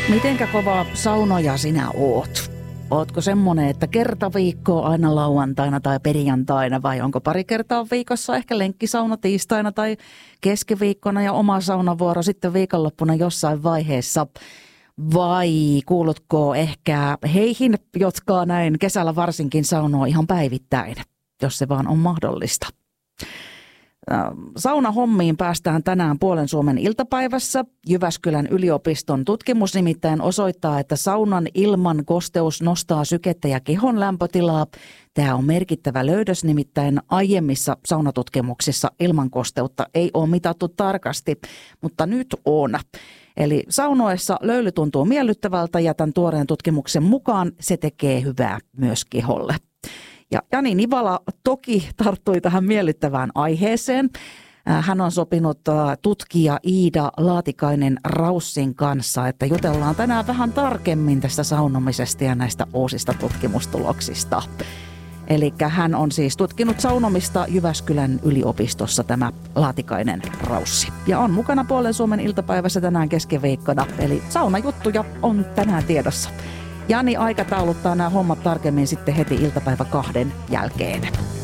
Mitenkä kova saunoja sinä oot? Ootko semmonen, että kerta viikkoa aina lauantaina tai perjantaina vai onko pari kertaa viikossa ehkä lenkkisauna tiistaina tai keskiviikkona ja oma saunavuoro sitten viikonloppuna jossain vaiheessa? Vai kuulutko ehkä heihin, jotka näin kesällä varsinkin saunoo ihan päivittäin, jos se vaan on mahdollista? Saunahommiin päästään tänään Puolen Suomen iltapäivässä. Jyväskylän yliopiston tutkimus nimittäin osoittaa, että saunan ilman kosteus nostaa sykettä ja kehon lämpötilaa. Tämä on merkittävä löydös, nimittäin aiemmissa saunatutkimuksissa ilman kosteutta ei ole mitattu tarkasti, mutta nyt on. Eli saunoessa löyly tuntuu miellyttävältä ja tämän tuoreen tutkimuksen mukaan se tekee hyvää myös keholle. Ja Jani Nivala toki tarttui tähän miellyttävään aiheeseen. Hän on sopinut tutkija Iida Laatikainen-Raussin kanssa, että jutellaan tänään vähän tarkemmin tästä saunomisesta ja näistä uusista tutkimustuloksista. Eli hän on siis tutkinut saunomista Jyväskylän yliopistossa, tämä Laatikainen-Raussi. Ja on mukana Puolen Suomen iltapäivässä tänään keskiviikkona, eli saunajuttuja on tänään tiedossa. Jani aikatauluttaa nämä hommat tarkemmin sitten heti iltapäivä 2 jälkeen.